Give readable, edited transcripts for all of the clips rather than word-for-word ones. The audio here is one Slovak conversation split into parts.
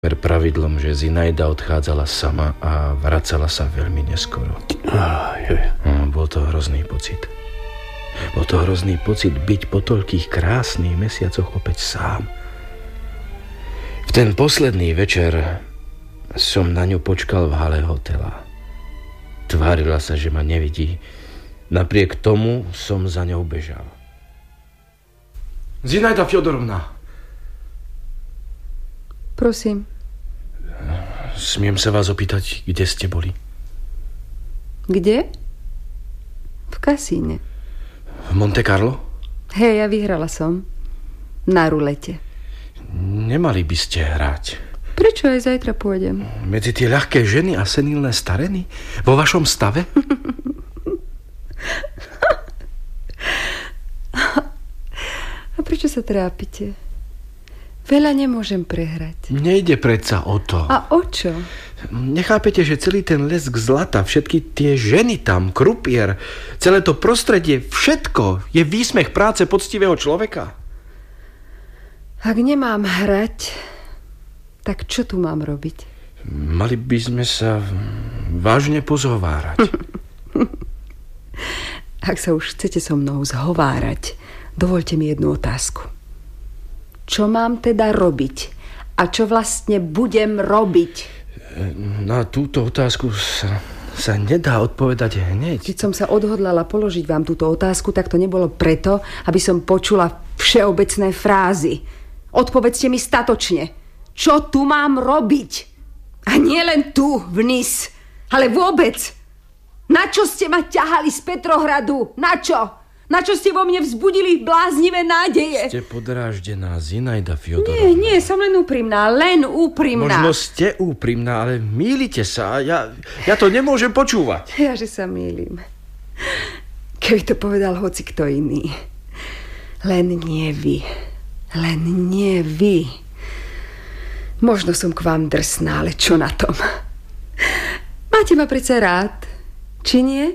pravidlom, že Zinaida odchádzala sama a vracala sa veľmi neskoro. Bol to hrozný pocit. Bol to hrozný pocit byť po toľkých krásnych mesiacoch opäť sám. V ten posledný večer som na ňu počkal v hale hotela. Tvárila sa, že ma nevidí. Napriek tomu som za ňou bežal. Zinaida Fjodorovna. Prosím. Smiem sa vás opýtať, kde ste boli? Kde? V kasíne. V Monte Carlo? Hej, ja vyhrala som. Na rulete. Nemali by ste hrať. Prečo aj zajtra pôjdem? Medzi tie ľahké ženy a senilné stareny? Vo vašom stave? A prečo sa trápite? Veľa nemôžem prehrať. Nejde predsa o to. A o čo? Nechápete, že celý ten lesk zlata, všetky tie ženy tam, krupier, celé to prostredie, všetko je výsmech práce poctivého človeka? Ak nemám hrať, tak čo tu mám robiť? Mali by sme sa vážne pozhovárať. Ak sa už chcete so mnou zhovárať, dovoľte mi jednu otázku. Čo mám teda robiť? A čo vlastne budem robiť? Na túto otázku sa nedá odpovedať hneď. Keď som sa odhodlala položiť vám túto otázku, tak to nebolo preto, aby som počula všeobecné frázy. Odpovedzte mi statočne. Čo tu mám robiť? A nie len tu, v Nice, ale vôbec. Na čo ste ma ťahali z Petrohradu? Na čo? Na čo ste vo mne vzbudili bláznivé nádeje? Ste podráždená, Zinaida Fjodorovna. Nie, som len úprimná, Možno ste úprimná, ale mýlite sa. Ja to nemôžem počúvať. Ja, že sa mýlim. Keby to povedal hoci kto iný. Len nie vy. Možno som k vám drsná, ale čo na tom? Máte ma predsa rád, či nie?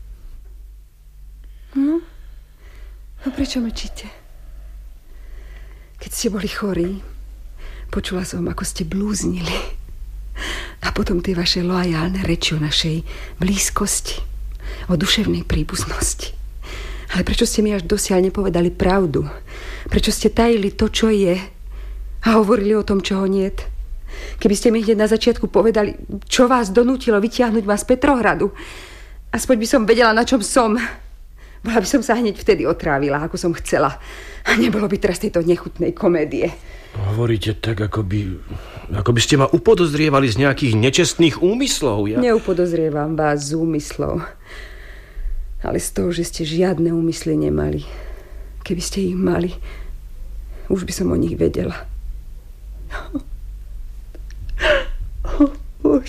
No prečo mlčíte? Keď ste boli chorí, počula som, ako ste blúznili. A potom tie vaše loajálne reči o našej blízkosti, o duševnej príbuznosti. Ale prečo ste mi až dosiaľ nepovedali pravdu? Prečo ste tajili to, čo je, a hovorili o tom, čoho niet? Keby ste mi hneď na začiatku povedali, čo vás donútilo vytiahnuť ma z Petrohradu, aspoň by som vedela, na čom som. Bola by som sa hneď vtedy otrávila, ako som chcela. A nebolo by teraz tejto nechutnej komédie. Hovoríte tak, ako by ste ma upodozrievali z nejakých nečestných úmyslov. Neupodozrievam vás z úmyslov, ale z toho, že ste žiadne úmysly nemali. Keby ste ich mali, už by som o nich vedela. Bože.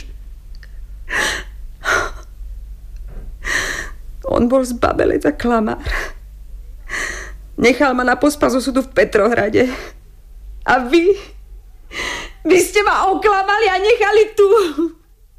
On bol zbabelec a klamár. Nechal ma na pospas osudu v Petrohrade. A vy ste ma oklamali a nechali tu.